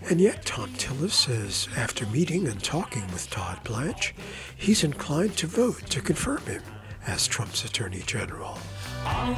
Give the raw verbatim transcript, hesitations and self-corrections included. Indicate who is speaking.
Speaker 1: And yet Thom Tillis says after meeting and talking with Todd Blanche, he's inclined to vote to confirm him as Trump's Attorney General.